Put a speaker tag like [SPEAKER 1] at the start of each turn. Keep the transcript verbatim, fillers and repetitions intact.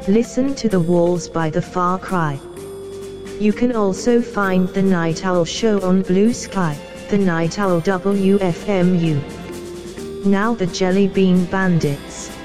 [SPEAKER 1] Listen to the Walls by The Far Cry. You can also find The Night Owl Show on Blue Sky, The Night Owl W F M U. Now the Jelly Bean Bandits.